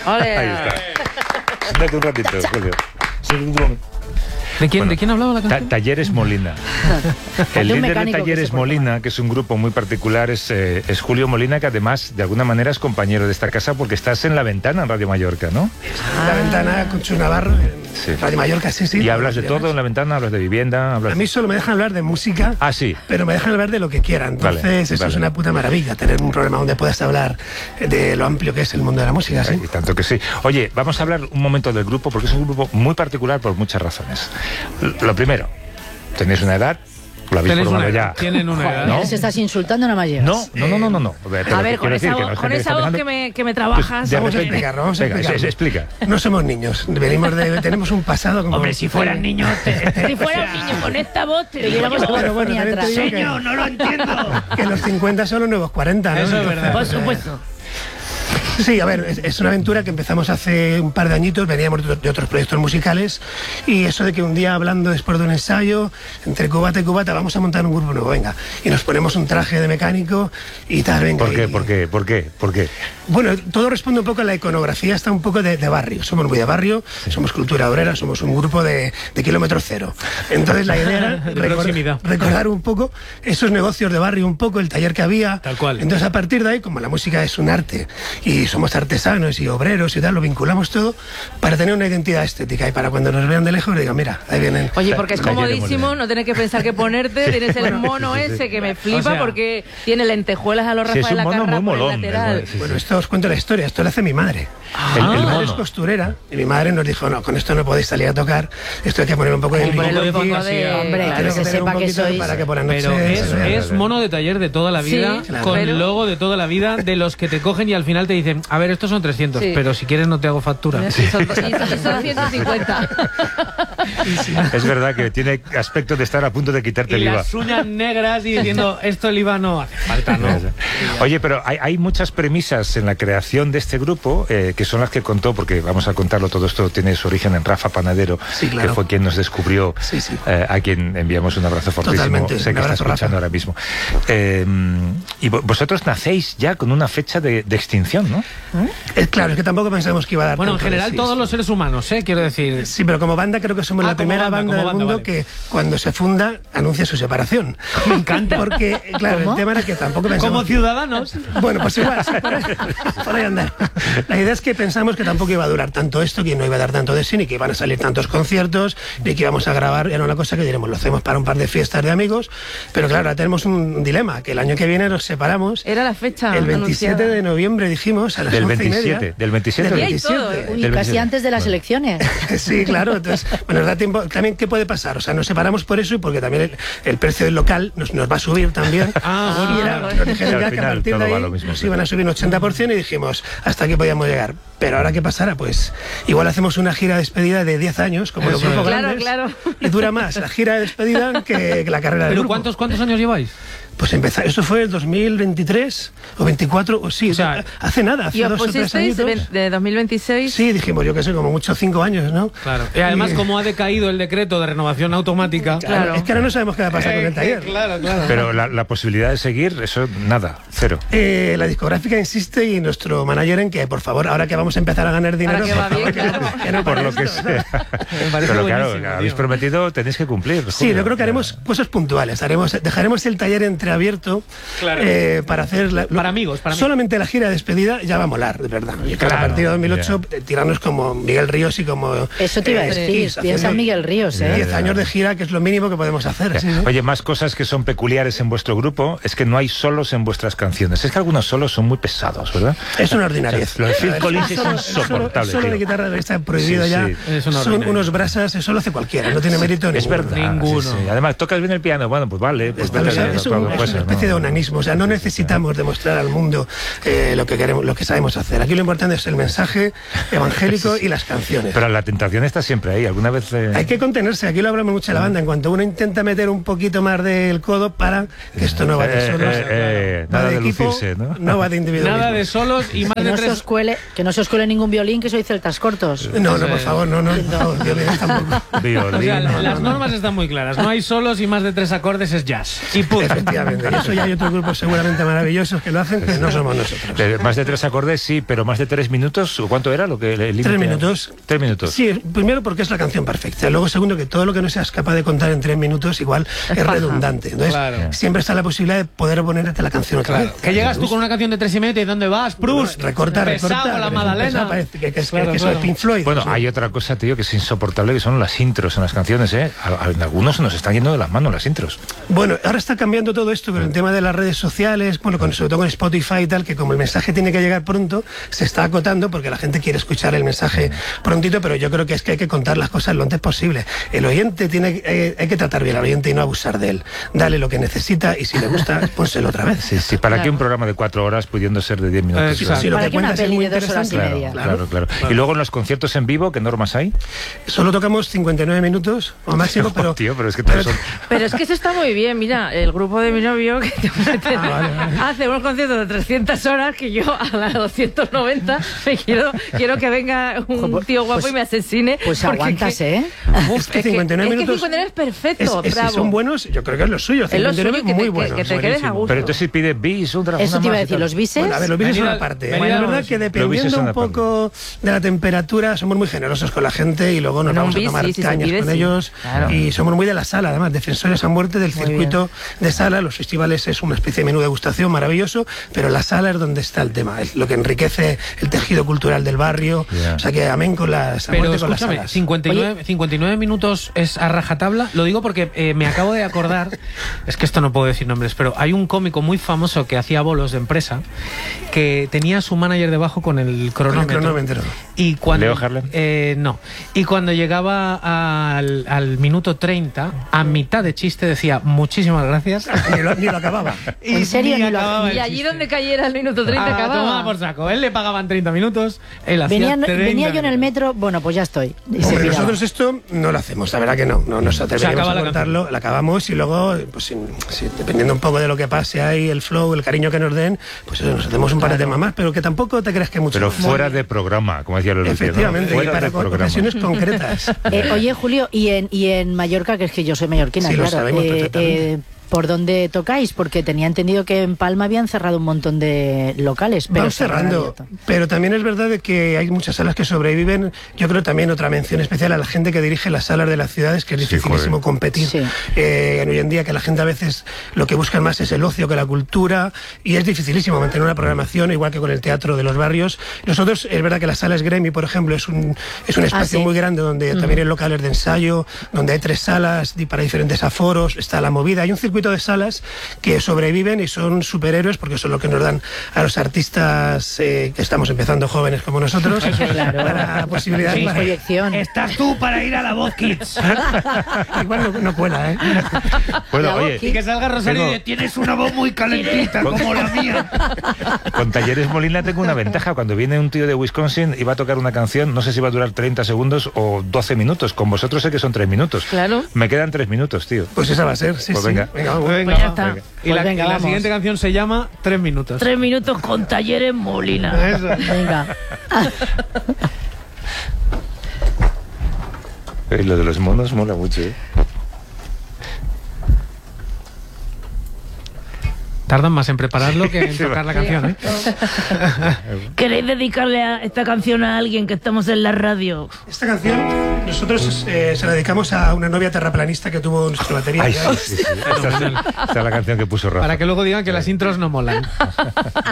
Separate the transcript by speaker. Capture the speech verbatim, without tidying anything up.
Speaker 1: Ole.
Speaker 2: Ahí está. Siéntate un ratito, Julio. Siéntate un
Speaker 3: ¿De quién,
Speaker 2: Bueno,
Speaker 3: ¿De quién hablaba la canción?
Speaker 2: Ta Talleres Molina. El
Speaker 1: De un
Speaker 2: líder de
Speaker 1: mecánico que
Speaker 2: Talleres
Speaker 1: se
Speaker 2: Molina, que es un grupo muy particular, es, eh, es Julio Molina, que además, de alguna manera, es compañero de esta casa porque estás en La Ventana, en Radio Mallorca, ¿no?
Speaker 4: La Ventana con Chus Navarro, en
Speaker 2: Sí.
Speaker 4: Radio Mallorca, sí, sí.
Speaker 2: Y hablas de todo en La Ventana, hablas de vivienda, hablas...
Speaker 4: A mí solo me dejan hablar de música,
Speaker 2: Ah, sí.
Speaker 4: pero me dejan hablar de lo que quieran. Entonces,
Speaker 2: Vale,
Speaker 4: eso
Speaker 2: vale.
Speaker 4: es una puta maravilla, tener un programa donde puedas hablar de lo amplio que es el mundo de la música, ¿sí?
Speaker 2: Y tanto que sí. Oye, vamos a hablar un momento del grupo, porque es un grupo muy particular por muchas razones. L- Lo primero, tenéis una edad, lo habéis
Speaker 3: Tenéis
Speaker 2: formado
Speaker 3: una edad,
Speaker 2: ya.
Speaker 3: tienen una edad.
Speaker 2: ¿No?
Speaker 1: Se estás insultando, nada más llegas.
Speaker 2: No, no, no, no, no, no. Te
Speaker 5: A
Speaker 2: lo
Speaker 5: ver,
Speaker 2: quiero
Speaker 5: con
Speaker 2: decir,
Speaker 5: esa
Speaker 2: que no
Speaker 5: voz,
Speaker 2: es
Speaker 5: con
Speaker 2: gente que
Speaker 5: esa
Speaker 2: está
Speaker 5: voz
Speaker 2: pensando-
Speaker 5: que me, que me trabajas.
Speaker 2: De
Speaker 4: Vamos a
Speaker 2: repente-
Speaker 4: explicar, vamos a
Speaker 2: Venga,
Speaker 4: explicar.
Speaker 2: se- se explica.
Speaker 4: No somos niños, venimos de, tenemos un pasado como...
Speaker 5: Hombre, si fueran niños, te- te- si fuera un niño con esta voz, te digo
Speaker 1: Llevamos
Speaker 5: yo,
Speaker 1: como
Speaker 4: Bueno, bueno,
Speaker 1: ponía
Speaker 4: también te
Speaker 1: atrás.
Speaker 4: digo que-
Speaker 5: señor, no lo entiendo.
Speaker 4: que los cincuenta son los nuevos cuarenta, ¿no?
Speaker 3: Eso es
Speaker 4: Entonces,
Speaker 3: verdad.
Speaker 5: Por
Speaker 4: eh,
Speaker 5: supuesto.
Speaker 4: Sí, a ver, es, es una aventura que empezamos hace un par de añitos, veníamos de, de otros proyectos musicales, y eso de que un día hablando después de un ensayo, entre cubata y cubata, vamos a montar un grupo nuevo, venga, y nos ponemos un traje de mecánico y tal, venga.
Speaker 2: ¿Por qué?
Speaker 4: y-
Speaker 2: ¿Por qué? ¿Por qué? ¿Por qué?
Speaker 4: Bueno, todo responde un poco a la iconografía, está un poco de, de barrio, somos muy de barrio, somos cultura obrera, somos un grupo de, de kilómetro cero. Entonces la idea era
Speaker 3: De
Speaker 4: recor-
Speaker 3: proximidad.
Speaker 4: recordar un poco esos negocios de barrio, un poco el taller que había.
Speaker 3: Tal cual.
Speaker 4: Entonces a partir de ahí, como la música es un arte y somos artesanos y obreros y tal, lo vinculamos todo para tener una identidad estética y para cuando nos vean de lejos digan, mira, ahí vienen.
Speaker 5: Oye, porque es
Speaker 2: Taller de
Speaker 5: comodísimo,
Speaker 2: Molina.
Speaker 5: no tener que pensar qué ponerte, tienes el
Speaker 4: Bueno,
Speaker 5: mono
Speaker 2: sí, sí, sí.
Speaker 5: ese que me flipa
Speaker 3: O sea,
Speaker 5: porque tiene lentejuelas a los
Speaker 2: Sí, es
Speaker 5: Rafael
Speaker 2: un mono
Speaker 5: Lacarra
Speaker 2: muy
Speaker 5: por el
Speaker 2: molón.
Speaker 5: lateral.
Speaker 2: es- sí,
Speaker 4: Bueno,
Speaker 2: sí.
Speaker 4: esto os cuento la historia, esto lo hace mi madre.
Speaker 2: El- el
Speaker 4: mi madre es
Speaker 2: mono.
Speaker 4: costurera y mi madre nos dijo, no, con esto no podéis salir a tocar, esto hay que poner un poco de
Speaker 5: Hay que ponerle
Speaker 4: brillo,
Speaker 5: un poco de...
Speaker 3: fantasía.
Speaker 1: Hombre,
Speaker 5: claro.
Speaker 1: que
Speaker 4: Tengo
Speaker 1: se
Speaker 4: tener un
Speaker 1: sepa que
Speaker 4: poquito
Speaker 1: sois...
Speaker 4: para que por la noche
Speaker 3: Pero es,
Speaker 4: se vea.
Speaker 3: es mono de taller de toda la vida,
Speaker 5: Sí, claro.
Speaker 3: con
Speaker 5: Pero-
Speaker 3: logo de toda la vida, de los que te cogen y al final te dicen, a ver, estos son trescientos,
Speaker 5: Sí.
Speaker 3: pero si quieres no te hago factura.
Speaker 5: Y son, y son- y son ciento cincuenta.
Speaker 2: Es verdad que tiene aspecto de estar a punto de quitarte
Speaker 3: Y
Speaker 2: el I V A.
Speaker 3: las uñas negras y diciendo, esto el I V A no hace falta, ¿no?
Speaker 2: Oye, pero hay, hay muchas premisas en la creación de este grupo eh, que son las que contó, porque vamos a contarlo, todo esto tiene su origen en Rafa Panadero,
Speaker 4: Sí, claro.
Speaker 2: que fue quien nos descubrió,
Speaker 4: Sí, sí.
Speaker 2: eh, a quien enviamos un abrazo fortísimo.
Speaker 4: Totalmente,
Speaker 2: Sé
Speaker 4: un
Speaker 2: que está
Speaker 4: abrazo,
Speaker 2: escuchando
Speaker 4: Rafa.
Speaker 2: ahora mismo. Eh, y vo- vosotros nacéis ya con una fecha de, de extinción, ¿no?
Speaker 4: Es claro, es que tampoco pensamos que iba a dar
Speaker 3: Bueno, en
Speaker 4: tanto de
Speaker 3: general
Speaker 4: sí,
Speaker 3: todos
Speaker 4: sí.
Speaker 3: los seres humanos, ¿eh? Quiero decir...
Speaker 4: Sí, pero como banda creo que somos
Speaker 3: Ah,
Speaker 4: la
Speaker 3: como
Speaker 4: primera
Speaker 3: banda,
Speaker 4: banda,
Speaker 3: como
Speaker 4: del
Speaker 3: banda,
Speaker 4: mundo
Speaker 3: vale.
Speaker 4: que cuando se funda anuncia su separación.
Speaker 3: Me encanta.
Speaker 4: Porque, claro,
Speaker 1: ¿Cómo?
Speaker 4: el tema era que tampoco pensamos...
Speaker 3: Como ciudadanos.
Speaker 4: Bueno, pues igual, sí, por, ahí, por ahí andar. La idea es que pensamos que tampoco iba a durar tanto esto, que no iba a dar tanto de sí, ni que iban a salir tantos conciertos, ni que íbamos a grabar. Era una cosa que diremos, lo hacemos para un par de fiestas de amigos, pero claro, ahora tenemos un dilema, que el año que viene nos separamos.
Speaker 5: Era la fecha
Speaker 4: El veintisiete
Speaker 5: anunciada.
Speaker 4: de noviembre dijimos, a las
Speaker 2: Del
Speaker 4: once y media.
Speaker 2: veintisiete, del veintisiete.
Speaker 4: Del
Speaker 5: Día y todo,
Speaker 4: veintisiete.
Speaker 1: Uy,
Speaker 2: Del
Speaker 1: casi
Speaker 2: veintisiete.
Speaker 1: antes de las
Speaker 2: Bueno.
Speaker 1: elecciones.
Speaker 4: Sí, claro, entonces, bueno, nos da tiempo. También, ¿qué puede pasar? O sea, nos separamos por eso y porque también el, el precio del local nos, nos va a subir también.
Speaker 3: Ah, bueno.
Speaker 4: Y era-
Speaker 5: bueno.
Speaker 4: nos dijeron
Speaker 2: Al
Speaker 4: ya que a
Speaker 2: final
Speaker 4: partir
Speaker 2: todo
Speaker 4: de
Speaker 2: va
Speaker 4: ahí
Speaker 2: lo mismo,
Speaker 4: nos
Speaker 2: sí.
Speaker 4: iban a subir un ochenta por ciento y dijimos, hasta aquí podíamos llegar. Pero ahora, ¿qué pasará? Pues igual hacemos una gira de despedida de diez años, como los
Speaker 3: Eso
Speaker 4: grupos
Speaker 3: es.
Speaker 5: Claro,
Speaker 4: grandes,
Speaker 5: claro.
Speaker 4: y dura más la gira de despedida que, que la carrera del
Speaker 3: ¿Pero
Speaker 4: grupo.
Speaker 3: cuántos, cuántos años lleváis?
Speaker 4: Pues empezar, eso fue el dos mil veintitrés o veinticuatro, o sí,
Speaker 3: O sea,
Speaker 4: hace nada, hace
Speaker 5: Y os
Speaker 4: dos o tres
Speaker 5: pusisteis
Speaker 4: añitos.
Speaker 5: de dos mil veintiséis.
Speaker 4: Sí, dijimos, yo qué sé, como mucho cinco años, ¿no?
Speaker 3: Claro. Y además, como ha decaído el decreto de renovación automática...
Speaker 5: Claro.
Speaker 4: Es que ahora no sabemos qué va a pasar con el taller.
Speaker 3: Claro, claro.
Speaker 2: Pero la, la posibilidad de seguir, eso nada, cero.
Speaker 4: Eh, la discográfica insiste y nuestro manager en que, por favor, ahora que vamos a empezar a ganar dinero,
Speaker 5: Ahora que va
Speaker 4: por
Speaker 5: bien,
Speaker 4: favor,
Speaker 5: claro.
Speaker 4: que no
Speaker 2: Por
Speaker 4: pare
Speaker 2: lo que
Speaker 4: esto.
Speaker 2: sea.
Speaker 3: Me parece
Speaker 2: Pero claro,
Speaker 3: buenísimo,
Speaker 2: habéis
Speaker 3: tío.
Speaker 2: prometido, tenéis que cumplir.
Speaker 4: Sí,
Speaker 2: Julio.
Speaker 4: yo creo que haremos cosas puntuales. Haremos, dejaremos el taller entreabierto
Speaker 3: Claro.
Speaker 4: eh, para hacer... la- lo-
Speaker 3: Para amigos, para amigos.
Speaker 4: Solamente la gira de despedida ya va a molar, de verdad. Y claro, a partir de dos mil ocho, eh, tirarnos como Miguel Ríos y como...
Speaker 1: Eso te iba a
Speaker 4: eh,
Speaker 1: decir.
Speaker 4: Kiss,
Speaker 1: Piensa
Speaker 4: haciendo
Speaker 1: en Miguel Ríos, ¿eh?
Speaker 4: diez años de gira, que es lo mínimo que podemos hacer. sí, sí.
Speaker 2: Oye, más cosas que son peculiares en vuestro grupo es que no hay solos en vuestras canciones. Es que algunos solos son muy pesados, ¿verdad?
Speaker 4: Es una ordinariez.
Speaker 2: Lo de Phil Collins es
Speaker 4: Solo-
Speaker 2: insoportable,
Speaker 4: Solo, solo
Speaker 2: tío.
Speaker 4: de guitarra está prohibido
Speaker 2: Sí,
Speaker 4: ya.
Speaker 2: sí.
Speaker 3: Es una
Speaker 4: Son
Speaker 3: ordinaria.
Speaker 4: unos brasas, eso lo hace cualquiera, no tiene mérito
Speaker 2: Es
Speaker 4: ninguno.
Speaker 2: verdad.
Speaker 3: Ninguno.
Speaker 2: sí, sí. Además, tocas bien el piano. Bueno, pues vale. Pues
Speaker 4: Esta-
Speaker 2: vete
Speaker 4: o sea,
Speaker 2: a-
Speaker 4: es,
Speaker 2: a-
Speaker 4: un-
Speaker 2: a-
Speaker 4: es
Speaker 2: pues,
Speaker 4: una especie
Speaker 2: ¿no?
Speaker 4: de onanismo, o sea, no necesitamos demostrar al mundo eh, lo que queremos, lo que sabemos hacer. Aquí lo importante es el mensaje evangélico y las canciones.
Speaker 2: Pero la tentación está siempre ahí. ¿Alguna vez...? eh,
Speaker 4: Hay que contenerse, aquí lo hablamos mucho en la banda, en cuanto uno intenta meter un poquito más del codo para que esto no va de
Speaker 2: Eh,
Speaker 4: solos,
Speaker 2: eh, eh,
Speaker 4: va
Speaker 2: nada de
Speaker 4: equipo,
Speaker 2: lucirse, ¿no?
Speaker 4: va de individualismo.
Speaker 3: Nada de solos y más
Speaker 1: Que
Speaker 3: de
Speaker 1: no, se
Speaker 3: tres...
Speaker 1: os cuele, que no se os cuele ningún violín, que sois celtas cortos.
Speaker 4: No, no, por favor, no, no, no, yo tampoco.
Speaker 2: Violín,
Speaker 3: O sea,
Speaker 2: no,
Speaker 3: las
Speaker 2: no, no.
Speaker 3: normas están muy claras. No hay solos y más de tres acordes es jazz. Y punto.
Speaker 4: Efectivamente. Efectivamente. Eso ya hay otros grupos seguramente maravillosos que lo hacen, que no somos nosotros.
Speaker 2: De- más de tres acordes, sí, pero más de tres minutos, ¿cuánto era lo que el límite?
Speaker 4: Tres minutos.
Speaker 2: Tres minutos.
Speaker 4: Sí, primero porque es la canción perfecta. Luego, segundo, que todo lo que no seas capaz de contar en tres minutos igual es redundante. Entonces,
Speaker 3: Claro.
Speaker 4: siempre está la posibilidad de poder ponerte la canción otra vez.
Speaker 3: Que llegas tú con una canción de tres y medio y ¿dónde vas? Proust.
Speaker 4: Recorta,
Speaker 3: Pesado
Speaker 4: recorta.
Speaker 3: con la
Speaker 4: pero es un
Speaker 3: Madalena.
Speaker 4: pesado, parece que, que es,
Speaker 3: Claro,
Speaker 4: que eso
Speaker 3: claro.
Speaker 4: es Pink Floyd.
Speaker 2: Bueno,
Speaker 4: Eso.
Speaker 2: hay otra cosa, tío, que es insoportable, que son las intros en las canciones, ¿eh? A, a- en algunos se nos están yendo de las manos las intros.
Speaker 4: Bueno, ahora está cambiando todo esto con el tema de las redes sociales, bueno, con, sobre todo con Spotify y tal, que como el mensaje tiene que llegar pronto, se está acotando porque la gente quiere escuchar el mensaje prontito, pero yo creo que es que hay que contar las cosas lo antes posible. El oyente tiene, eh, hay que tratar bien al oyente y no abusar de él. Dale lo que necesita y si le gusta, pónselo otra vez.
Speaker 2: Sí, sí, ¿para qué
Speaker 1: Claro.
Speaker 2: un programa de cuatro horas pudiendo ser de diez minutos?
Speaker 3: Exacto.
Speaker 4: Si lo
Speaker 1: ¿Para
Speaker 4: que
Speaker 1: qué una
Speaker 4: cuentas es
Speaker 1: peli
Speaker 4: muy
Speaker 1: de dos horas y
Speaker 4: interesante.
Speaker 1: media?
Speaker 2: Claro, claro, claro. Y luego en los conciertos en vivo, ¿qué normas hay?
Speaker 4: Solo tocamos cincuenta y nueve minutos o máximo, pero...
Speaker 2: Tío, pero es que todos son...
Speaker 5: Pero es que eso está muy bien, mira, el grupo de mi novio que te mete-
Speaker 4: Ah, vale, vale.
Speaker 5: hace unos conciertos de trescientas horas que yo a las doscientas noventa me quiero, quiero que venga un
Speaker 1: Pues-
Speaker 5: tío guapo
Speaker 1: pues-
Speaker 5: y me asesine.
Speaker 1: Pues
Speaker 5: porque
Speaker 1: aguantas,
Speaker 5: que-
Speaker 1: ¿eh?
Speaker 5: Uf,
Speaker 4: Es que cincuenta y nueve
Speaker 5: es que
Speaker 4: minutos
Speaker 5: cincuenta y nueve es perfecto,
Speaker 4: Es, es- si
Speaker 5: bravo.
Speaker 4: son buenos, yo creo que es lo suyo.
Speaker 5: Es lo
Speaker 4: cincuenta y nueve
Speaker 5: suyo, que te-
Speaker 4: muy
Speaker 5: que-
Speaker 4: buenos.
Speaker 5: que te quedes a gusto.
Speaker 2: Pero entonces si pide bis, otra
Speaker 1: Eso
Speaker 2: una
Speaker 1: te iba a
Speaker 2: más y
Speaker 1: decir,
Speaker 2: tal.
Speaker 1: los bises.
Speaker 4: Bueno, a ver, los bises
Speaker 3: Venid
Speaker 4: son
Speaker 3: al-
Speaker 4: aparte.
Speaker 3: venid
Speaker 4: Bueno,
Speaker 3: al-
Speaker 4: es verdad que
Speaker 2: Los bises
Speaker 4: dependiendo
Speaker 2: son
Speaker 4: un
Speaker 2: aparte.
Speaker 4: poco de la temperatura, somos muy generosos con la gente y luego nos
Speaker 5: Bueno,
Speaker 4: vamos
Speaker 5: un
Speaker 4: a
Speaker 5: bis,
Speaker 4: tomar
Speaker 5: sí, sí, se
Speaker 4: cañas
Speaker 5: pide,
Speaker 4: con
Speaker 5: sí.
Speaker 4: ellos.
Speaker 5: Claro.
Speaker 4: Y somos muy de la sala, además, defensores a muerte del
Speaker 5: Muy
Speaker 4: circuito de sala. Los festivales es una especie de menú de degustación maravilloso, pero la sala es donde está el tema, es lo que enriquece el tejido cultural del barrio.
Speaker 2: Ya.
Speaker 4: O sea que amén con las, a
Speaker 3: Pero
Speaker 4: muerte con las
Speaker 3: escúchame,
Speaker 4: salas.
Speaker 3: cincuenta y nueve, cincuenta y nueve minutos es a rajatabla. Lo digo porque eh, me acabo de acordar, es que esto no puedo decir nombres, pero hay un cómico muy famoso que hacía bolos de empresa que tenía a su manager debajo con el cronómetro.
Speaker 4: cronómetro.
Speaker 3: Y cuando,
Speaker 2: ¿Leo Harlem?
Speaker 3: eh, no. Y cuando llegaba al, al minuto treinta, a mitad de chiste decía muchísimas gracias.
Speaker 4: Ni lo, ni lo acababa.
Speaker 3: Y
Speaker 1: ¿En serio?
Speaker 3: ni
Speaker 1: Ni lo-
Speaker 3: acababa el
Speaker 5: Y allí
Speaker 3: chiste.
Speaker 5: donde cayera el minuto treinta
Speaker 3: Ah,
Speaker 5: acababa.
Speaker 3: tomaba por saco. Él le pagaban treinta minutos, él hacía
Speaker 1: Venía,
Speaker 3: treinta
Speaker 1: venía yo en el
Speaker 3: minutos.
Speaker 1: metro, bueno, pues ya estoy. Y se
Speaker 4: Hombre,
Speaker 1: piraba.
Speaker 4: nosotros esto no lo hacemos, la verdad que no. No nos atreveríamos
Speaker 3: acaba
Speaker 4: a
Speaker 3: la
Speaker 4: contarlo, la acabamos y luego, pues sin- sin- dependiendo un poco de lo que pase ahí, el flow, el cariño que nos den, pues eso, nos hacemos un par de temas más, pero que tampoco te creas que mucho.
Speaker 2: Pero
Speaker 4: más.
Speaker 2: fuera de programa, como decía Lolo.
Speaker 4: Efectivamente, y
Speaker 2: Fuera
Speaker 4: para
Speaker 2: de programa.
Speaker 4: ocasiones concretas.
Speaker 1: Eh, oye, Julio, y en, y en Mallorca, que es que yo soy mallorquina,
Speaker 4: Sí, lo
Speaker 1: claro.
Speaker 4: sabemos
Speaker 1: eh,
Speaker 4: perfectamente.
Speaker 1: eh, ¿por dónde tocáis? Porque tenía entendido que en Palma habían cerrado un montón de locales. Pero
Speaker 4: Vamos
Speaker 1: se habrán
Speaker 4: cerrando,
Speaker 1: abierto.
Speaker 4: pero también es verdad de que hay muchas salas que sobreviven. Yo creo también otra mención especial a la gente que dirige las salas de las ciudades, que es
Speaker 2: Sí,
Speaker 4: dificilísimo
Speaker 2: joder.
Speaker 4: competir.
Speaker 1: Sí.
Speaker 4: Eh, hoy en día que la gente a veces lo que busca más es el ocio que la cultura y es dificilísimo mantener una programación, igual que con el teatro de los barrios. Nosotros, es verdad que la sala Esgremi, por ejemplo, es un, es un espacio
Speaker 1: sí.
Speaker 4: muy grande donde también hay locales de ensayo, donde hay tres salas di- para diferentes aforos, está la movida. Hay un circuito de salas que sobreviven y son superhéroes porque son lo que nos dan a los artistas eh, que estamos empezando jóvenes como nosotros
Speaker 1: Claro.
Speaker 4: para posibilidades
Speaker 1: Sí,
Speaker 4: para-
Speaker 1: proyección.
Speaker 3: Estás tú para ir a la Voz Kids.
Speaker 4: igual no, no cuela, ¿eh?
Speaker 2: Bueno,
Speaker 1: La
Speaker 2: oye,
Speaker 1: voz
Speaker 3: Y que salga Rosario
Speaker 2: Tengo-
Speaker 3: y dice, tienes una voz muy calentita como la mía.
Speaker 2: con Talleres Molina tengo una ventaja. Cuando viene un tío de Wisconsin y va a tocar una canción, no sé si va a durar treinta segundos o doce minutos. Con vosotros sé que son tres minutos.
Speaker 5: Claro.
Speaker 2: Me quedan tres minutos, tío.
Speaker 4: Pues esa va a ser, sí,
Speaker 2: Pues
Speaker 4: sí.
Speaker 2: venga.
Speaker 4: vamos.
Speaker 3: Venga,
Speaker 5: Pues ya
Speaker 3: va,
Speaker 5: está.
Speaker 3: venga. Y
Speaker 1: Pues
Speaker 3: la,
Speaker 1: venga,
Speaker 3: y la
Speaker 1: vamos.
Speaker 3: siguiente canción se llama Tres minutos.
Speaker 5: Tres minutos con Talleres Molina.
Speaker 3: Eso.
Speaker 1: Venga.
Speaker 2: Eh, Lo de los monos mola mucho, ¿eh?
Speaker 3: Tardan más en prepararlo que en tocar la canción, ¿eh?
Speaker 5: ¿Queréis dedicarle a esta canción a alguien que estamos en la radio?
Speaker 4: Esta canción nosotros eh, se la dedicamos a una novia terraplanista que tuvo nuestra batería.
Speaker 2: Ay, sí, sí, sí. Esta, es, esta es la canción que puso Rafa.
Speaker 3: Para que luego digan que las intros no molan.